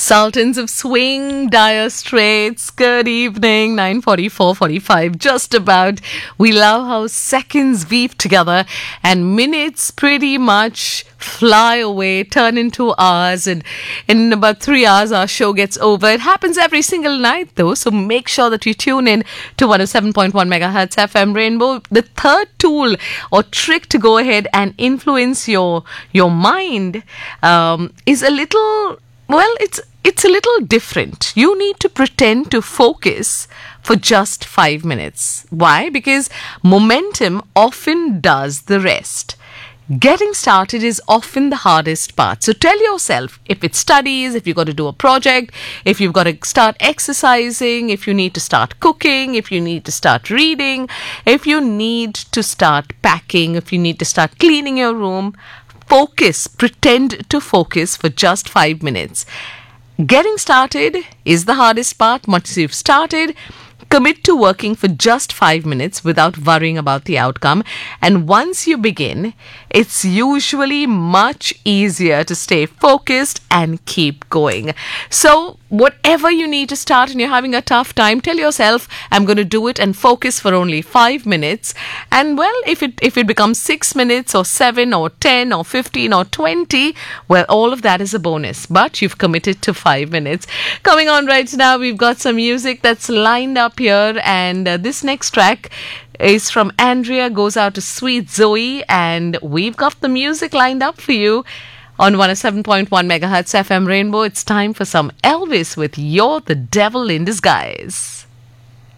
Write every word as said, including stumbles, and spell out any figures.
Sultans of Swing, Dire Straits. Good evening, nine forty-four, forty-five, just about. We love how seconds weave together and minutes pretty much fly away, turn into hours, and in about three hours our show gets over. It happens every single night though, so make sure that you tune in to one oh seven point one megahertz F M Rainbow. The third tool or trick to go ahead and influence your your mind um, is a little, well, it's it's a little different. You need to pretend to focus for just five minutes. Why? Because momentum often does the rest. Getting started is often the hardest part. So tell yourself, if it's studies, if you've got to do a project, if you've got to start exercising, if you need to start cooking, if you need to start reading, if you need to start packing, if you need to start cleaning your room, focus, pretend to focus for just five minutes. Getting started is the hardest part. Once you've started, commit to working for just five minutes without worrying about the outcome. And once you begin, it's usually much easier to stay focused and keep going. So whatever you need to start and you're having a tough time, tell yourself, I'm going to do it and focus for only five minutes. And well, if it if it becomes six minutes or seven or ten or fifteen or twenty, well, all of that is a bonus. But you've committed to five minutes. Coming on right now, we've got some music that's lined up here. And uh, this next track is from Andrea, goes out to Sweet Zoe. And we've got the music lined up for you. On one oh seven point one megahertz F M Rainbow, it's time for some Elvis with You're the Devil in Disguise.